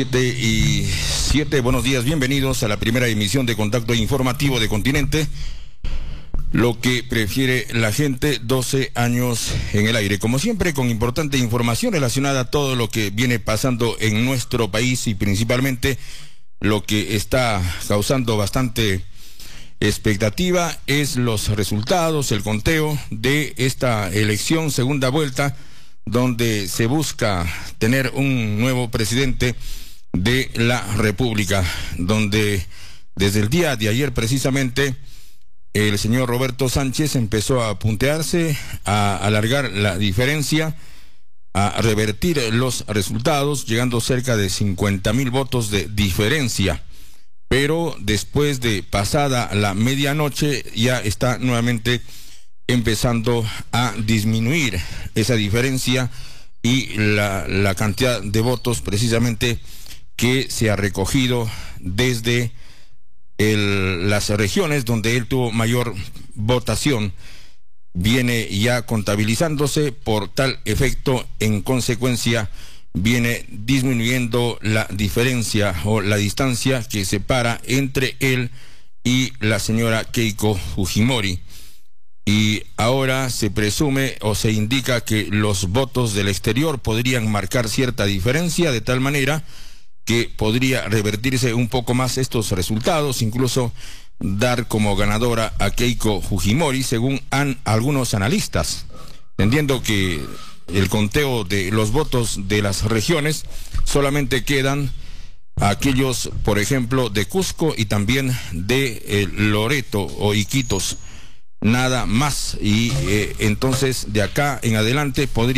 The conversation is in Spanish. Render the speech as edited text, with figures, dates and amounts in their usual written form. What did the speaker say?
7:07, buenos días, bienvenidos a la primera emisión de Contacto Informativo de Continente. Lo que prefiere la gente, 12 años en el aire. Como siempre, con importante información relacionada a todo lo que viene pasando en nuestro país y principalmente lo que está causando bastante expectativa es los resultados, el conteo de esta elección, segunda vuelta, donde se busca tener un nuevo presidente de la República, donde desde el día de ayer precisamente el señor Roberto Sánchez empezó a puntearse, a alargar la diferencia, a revertir los resultados, llegando cerca de 50,000 votos de diferencia. Pero después de pasada la medianoche ya está nuevamente empezando a disminuir esa diferencia y la cantidad de votos precisamente que se ha recogido desde las regiones donde él tuvo mayor votación viene ya contabilizándose. Por tal efecto, en consecuencia, viene disminuyendo la diferencia o la distancia que separa entre él y la señora Keiko Fujimori. Y ahora se presume o se indica que los votos del exterior podrían marcar cierta diferencia, de tal manera que podría revertirse un poco más estos resultados, incluso dar como ganadora a Keiko Fujimori, según algunos analistas, entendiendo que el conteo de los votos de las regiones solamente quedan aquellos, por ejemplo, de Cusco y también de Loreto o Iquitos, nada más, y entonces de acá en adelante podría